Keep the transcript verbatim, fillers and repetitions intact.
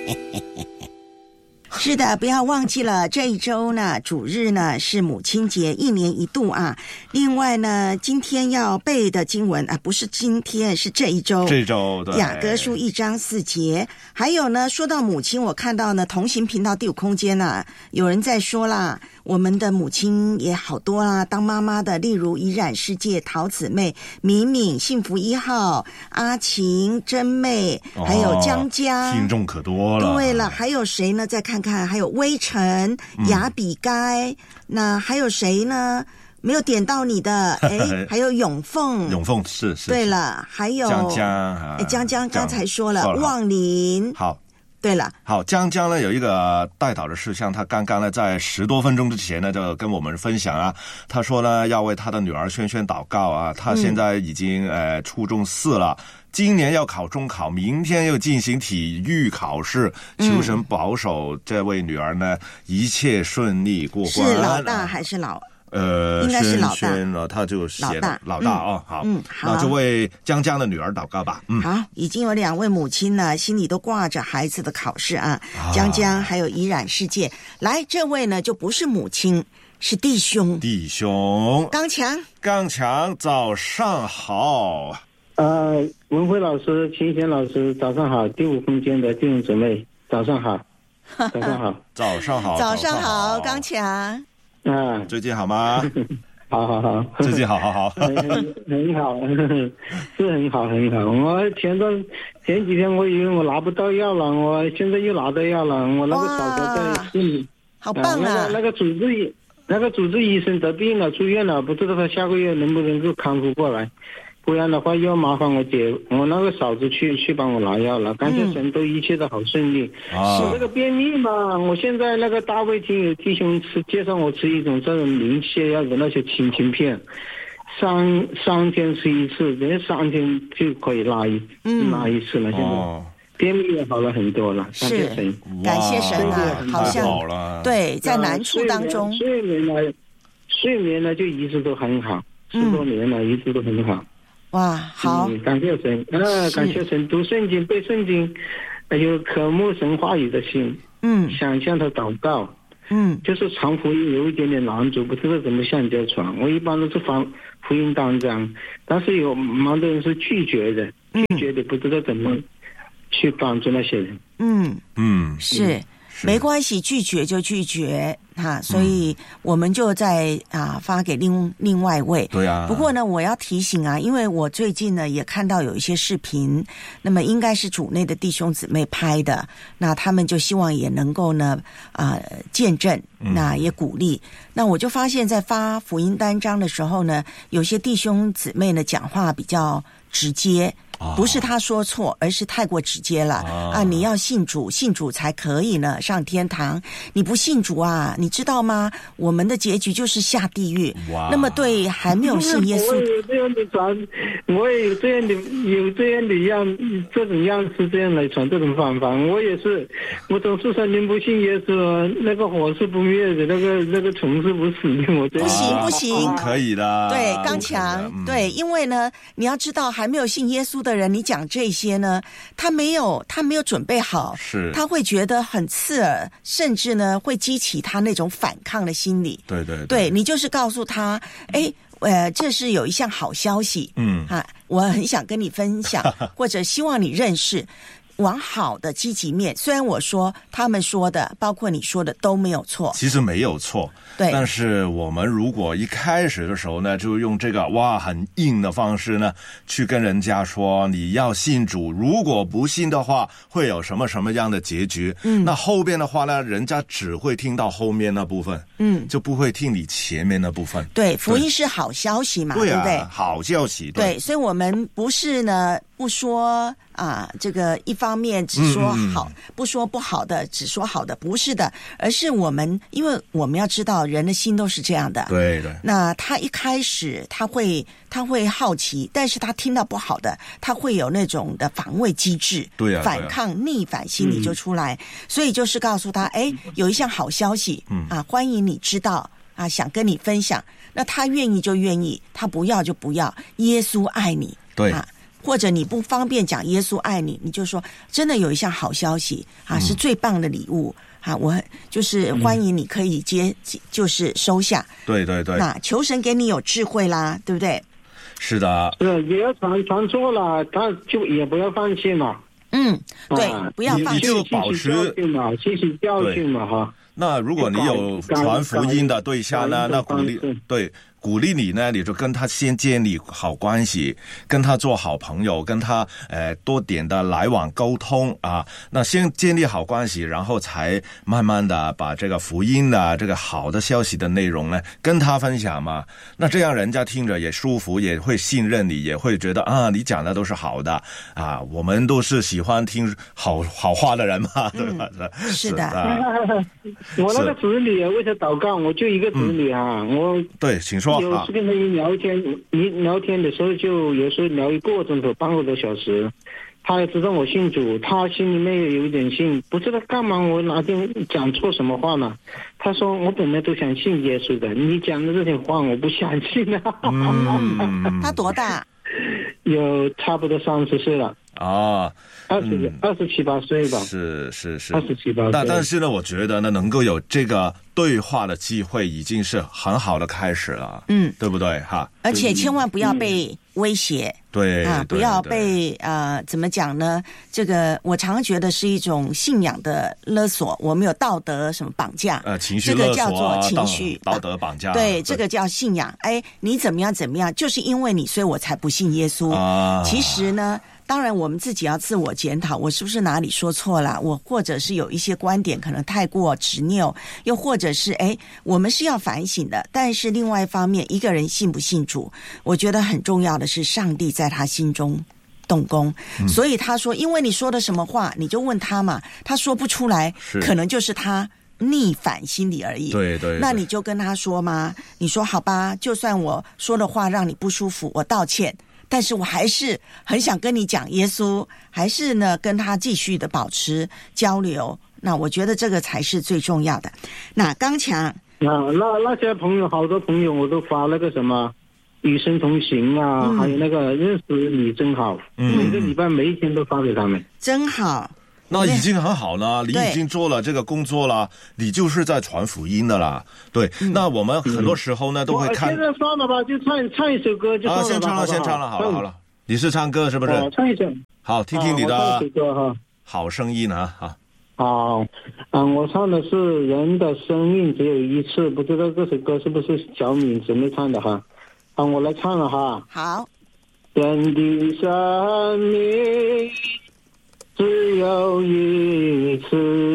是的，不要忘记了，这一周呢，主日呢是母亲节，一年一度啊。另外呢，今天要背的经文啊，不是今天，是这一周。 这一周对。 雅歌书一章四节。还有呢，说到母亲，我看到呢，同行频道第五空间啊，有人在说啦，我们的母亲也好多啦，当妈妈的，例如怡然世界、陶姊妹、敏敏、幸福一号、阿晴、珍妹，还有江江， 听众可多了。 对了，还有谁呢？再看看，还有微尘、雅比该、嗯，那还有谁呢？没有点到你的，哎，还有永凤， 永凤是是。 对了，还有江江， 哎，江江刚才说了，望林。 好。 对了， 好，江江呢有一个代祷的事项，他刚刚呢在十多分钟之前呢就跟我们分享啊，他说呢要为他的女儿萱萱祷告啊，他现在已经、嗯、呃初中四了，今年要考中考，明天又进行体育考试，求神保守这位女儿呢、嗯、一切顺利过关。 是老大还是老？ 呃， 应该是老大， 轩了，他就写老大， 老大哦，好， 嗯，好， 那就为江江的女儿祷告吧。嗯， 好，已经有两位母亲呢，心里都挂着孩子的考试啊，啊江江还有怡然世界。来，这位呢就不是母亲，是弟兄， 弟兄， 刚强， 刚强，早上好。 呃，文辉老师、秦贤老师，早上好。第五空间的弟兄姊妹，早上好，早上好， 早上好， 早上好，刚强。 啊， 最近好吗？ 好好好， 最近好好好， 很很好，是很好很好。我前段前几天我以为我拿不到药了，我现在又拿到药了。我那个嫂子在市里， 好棒啊！ 呃、那个那个主治那个主治医生得病了，住院了，不知道他下个月能不能够康复过来。不然的话又麻烦我姐我那个嫂子去去帮我拿药了，感谢神都一切都好顺利。 啊、 我这个便秘嘛，我现在那个大胃经有弟兄吃介绍我吃一种这种零泻药的那些清清片，三三天吃一次，连三天就可以拉一、嗯、拉一次了。现在、哦、便秘也好了很多了，感谢神， 感谢神啊，好像好了， 对，在难处当中， 睡眠呢，睡眠呢就一直都很好，十多年了、嗯、一直都很好。 哇，好、 嗯，感谢神啊，感谢神，读圣经背圣经，还有渴慕神话语的心， 嗯， 想向他祷告， 嗯， 就是传福音有一点点难度，不知道怎么向人家传。我一般都是发福音单张，但是有蛮多人是拒绝的，拒绝的不知道怎么去帮助那些人。 嗯嗯， 是。嗯没关系，拒绝就拒绝哈，所以我们就在啊发给另另外一位。 对啊。 不过呢，我要提醒啊，因为我最近呢也看到有一些视频，那么应该是主内的弟兄姊妹拍的，那他们就希望也能够呢啊、呃、见证，那也鼓励。嗯、那我就发现，在发福音单张的时候呢，有些弟兄姊妹呢讲话比较直接。不是他说错，而是太过直接了啊！啊你要信主，信主才可以呢上天堂。你不信主啊，你知道吗？我们的结局就是下地狱。那么对还没有信耶稣， 我也有这样的传，我也有这样的有这样的样这种样式这样来传这种方法。我也是，我总是说您不信耶稣，那个火是不灭的，那个那个虫是不死的。我不行不行， 不可以的。 对，刚强、嗯、对，因为呢，你要知道还没有信耶稣的人，你讲这些呢，他没有他没有准备好， 是他会觉得很刺耳，甚至呢会激起他那种反抗的心理。 对对 对, 对，你就是告诉他，哎，呃，这是有一项好消息， 嗯啊，我很想跟你分享，或者希望你认识。往好的积极面，虽然我说他们说的包括你说的都没有错， 其实没有错， 对， 但是我们如果一开始的时候呢，就用这个哇很硬的方式呢去跟人家说你要信主，如果不信的话会有什么什么样的结局， 嗯， 那后边的话呢人家只会听到后面那部分， 嗯， 就不会听你前面那部分。 对，福音是好消息嘛， 对, 对, 啊、对不对？ 好消息， 对, 对，所以我们不是呢不说啊，这个一方面只说好，嗯嗯不说不好的，只说好的，不是的，而是我们，因为我们要知道人的心都是这样的， 对对。 那他一开始他会他会好奇，但是他听到不好的，他会有那种的防卫机制， 对啊， 反抗、啊、逆反心理就出来、嗯，所以就是告诉他，哎，有一项好消息， 嗯啊，欢迎你知道啊，想跟你分享，那他愿意就愿意，他不要就不要，耶稣爱你， 对。 啊或者你不方便讲耶稣爱你，你就说真的有一项好消息啊，是最棒的礼物啊，我就是欢迎你可以接，嗯、就是收下。 对对对， 那求神给你有智慧啦，对不对？ 是的， 是也要传传错了，他就也不要放弃嘛。 嗯，对， 啊、 不要放弃， 就保持教训嘛，吸取教训嘛，哈。 那如果你有传福音的对象呢，那鼓励对。鼓励你呢，你就跟他先建立好关系，跟他做好朋友，跟他呃多点的来往沟通啊。那先建立好关系，然后才慢慢的把这个福音的这个好的消息的内容呢跟他分享嘛。那这样人家听着也舒服，也会信任你，也会觉得啊你讲的都是好的啊。我们都是喜欢听好好话的人嘛，对吧？ 嗯、是的。 我那个子女为了祷告，我就一个子女啊，嗯、我对，请说。 有时跟他一聊天，一聊天的时候就有时候聊一个钟头、半个多小时。他也知道我信主，他心里面也有一点信，不知道干嘛我哪天讲错什么话呢？他说我本来都想信耶稣的，你讲的这些话我不相信啊。 嗯、他多大？ 有差不多三十岁了。 啊， 二十二十七八岁吧， 是是是， 二十七八岁。 但但是呢，我觉得呢，能够有这个对话的机会，已经是很好的开始了，嗯，对不对哈？ 而且千万不要被威胁， 嗯、对啊，不要被呃，怎么讲呢？这个我常觉得是一种信仰的勒索，我们有道德什么绑架， 呃，情绪勒索、啊、 这个叫做情绪道, 道德绑架， 对，对，这个叫信仰。哎，你怎么样怎么样，就是因为你，所以我才不信耶稣。啊、其实呢。当然我们自己要自我检讨，我是不是哪里说错了，我或者是有一些观点可能太过执拗，又或者是哎，我们是要反省的。但是另外一方面，一个人信不信主，我觉得很重要的是上帝在他心中动工、嗯、所以他说因为你说的什么话，你就问他嘛，他说不出来，可能就是他逆反心理而已。 对 对, 对， 那你就跟他说嘛，你说好吧，就算我说的话让你不舒服，我道歉，但是我还是很想跟你讲耶稣，还是呢跟他继续的保持交流。那我觉得这个才是最重要的。那刚强啊， 那那些朋友，好多朋友我都发那个什么与神同行啊、嗯、还有那个认识你真好、嗯、每个礼拜每一天都发给他们。 真好， 那已经很好了，你已经做了这个工作了，你就是在传福音的啦。对、嗯、那我们很多时候呢、嗯、都会看， 现在算了吧，就唱唱一首歌就算了吧。 啊，先唱了先唱了，好了好了。你是唱歌是不是？ 哦、唱一首。 好，听听你的、 啊、歌哈。 好声音啊啊。 好，嗯，我唱的是人的生命只有一次，不知道这首歌是不是小敏姊妹唱的哈？啊，我来唱了哈。 好。 人的生命只有一次，